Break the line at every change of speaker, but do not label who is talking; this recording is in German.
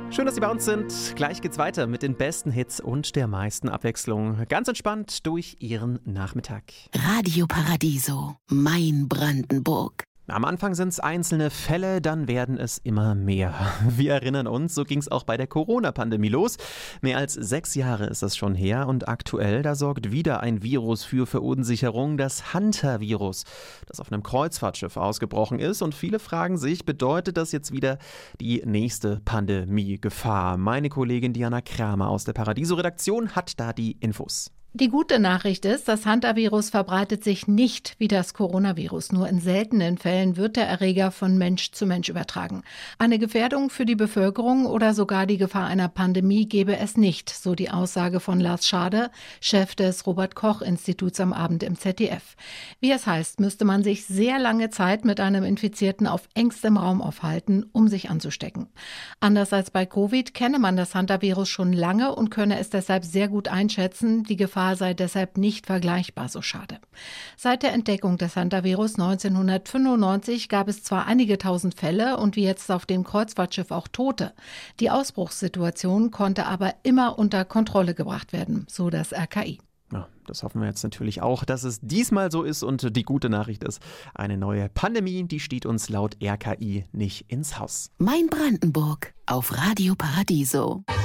Schön, dass Sie bei uns sind. Gleich geht's weiter mit den besten Hits und der meisten Abwechslung. Ganz entspannt durch Ihren Nachmittag.
Radio Paradiso, mein Brandenburg.
Am Anfang sind es einzelne Fälle, dann werden es immer mehr. Wir erinnern uns, so ging es auch bei der Corona-Pandemie los. Mehr als 6 Jahre ist das schon her und aktuell, da sorgt wieder ein Virus für Verunsicherung, das Hunter-Virus, das auf einem Kreuzfahrtschiff ausgebrochen ist. Und viele fragen sich, bedeutet das jetzt wieder die nächste Pandemie-Gefahr? Meine Kollegin Diana Kramer aus der Paradiso-Redaktion hat da die Infos.
Die gute Nachricht ist, das Hunter-Virus verbreitet sich nicht wie das Coronavirus. Nur in seltenen Fällen wird der Erreger von Mensch zu Mensch übertragen. Eine Gefährdung für die Bevölkerung oder sogar die Gefahr einer Pandemie gebe es nicht, so die Aussage von Lars Schade, Chef des Robert-Koch-Instituts am Abend im ZDF. Wie es heißt, müsste man sich sehr lange Zeit mit einem Infizierten auf engstem Raum aufhalten, um sich anzustecken. Anders als bei Covid kenne man das Hunter-Virus schon lange und könne es deshalb sehr gut einschätzen. Die Gefahr sei deshalb nicht vergleichbar, so Schade. Seit der Entdeckung des Hunter-Virus 1995 gab es zwar einige tausend Fälle und wie jetzt auf dem Kreuzfahrtschiff auch Tote. Die Ausbruchssituation konnte aber immer unter Kontrolle gebracht werden, so das RKI.
Ja, das hoffen wir jetzt natürlich auch, dass es diesmal so ist und die gute Nachricht ist, eine neue Pandemie, die steht uns laut RKI nicht ins Haus.
Mein Brandenburg auf Radio Paradiso.